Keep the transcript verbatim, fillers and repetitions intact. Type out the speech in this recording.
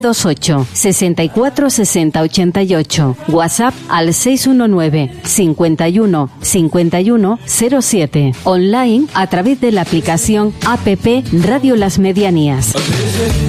veintiocho, sesenta y cuatro, sesenta, ochenta y ocho. WhatsApp al seis uno nueve, cincuenta y uno, cincuenta y uno, cero siete. Online a través de la aplicación app Radio Las Medianías.